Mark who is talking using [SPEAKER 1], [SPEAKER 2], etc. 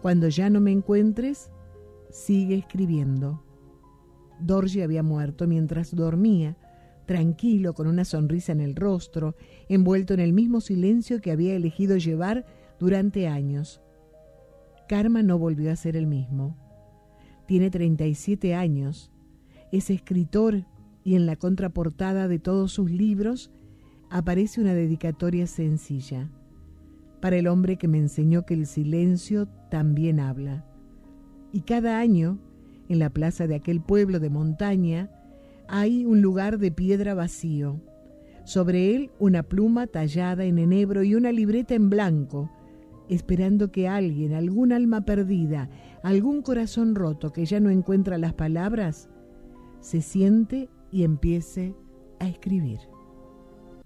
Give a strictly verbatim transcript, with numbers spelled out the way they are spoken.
[SPEAKER 1] Cuando ya no me encuentres, sigue escribiendo. Dorje había muerto mientras dormía, tranquilo, con una sonrisa en el rostro, envuelto en el mismo silencio que había elegido llevar durante años. Karma no volvió a ser el mismo. Tiene treinta y siete años, es escritor y en la contraportada de todos sus libros aparece una dedicatoria sencilla: para el hombre que me enseñó que el silencio también habla. Y cada año, en la plaza de aquel pueblo de montaña, hay un lugar de piedra vacío. Sobre él una pluma tallada en enebro y una libreta en blanco, esperando que alguien, algún alma perdida, algún corazón roto que ya no encuentra las palabras, se siente y empiece a escribir.